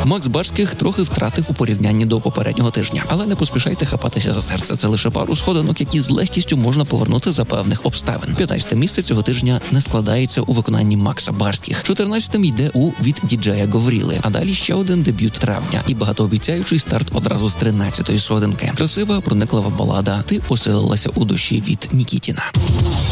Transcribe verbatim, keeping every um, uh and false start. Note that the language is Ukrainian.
Макс Барських трохи втратив у порівнянні до попереднього тижня, але не поспішайте хапатися за серце. Це лише пару сходинок, які з легкістю можна повернути за певних обставин. п'ятнадцяте місце цього тижня не складається у виконанні Макса Барських. чотирнадцятим йде у від діджея Гавріли, а далі ще один дебют травня і багатообіцяючий старт одразу з тринадцятої сходинки. Красива, прониклива балада «Ти поселилася у душі» від Нікітіна.